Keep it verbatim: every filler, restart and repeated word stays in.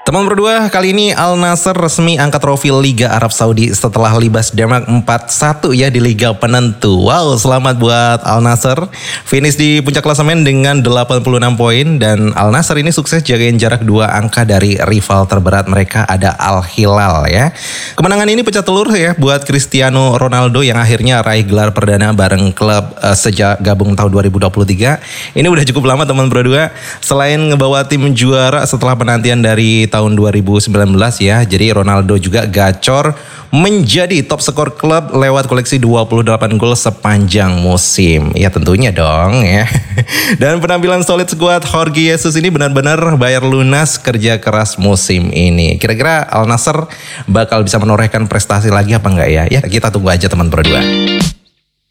Teman berdua, kali ini Al Nassr resmi angkat trofi Liga Arab Saudi setelah libas Denmark empat satu ya di Liga Penentu. Wow, selamat buat Al Nassr. Finish di puncak klasemen dengan delapan puluh enam poin dan Al Nassr ini sukses jagain jarak dua angka dari rival terberat mereka ada Al Hilal ya. Kemenangan ini pecah telur ya buat Cristiano Ronaldo yang akhirnya raih gelar perdana bareng klub uh, sejak gabung tahun dua ribu dua puluh tiga. Ini udah cukup lama teman berdua. Selain ngebawa tim juara setelah penantian dari tahun dua ribu sembilan belas ya. Jadi Ronaldo juga gacor menjadi top skor klub lewat koleksi dua puluh delapan gol sepanjang musim. Ya tentunya dong ya. Dan penampilan solid skuad Jorge Jesus ini benar-benar bayar lunas kerja keras musim ini. Kira-kira Al Nassr bakal bisa menorehkan prestasi lagi apa enggak ya? Ya kita tunggu aja teman berdua.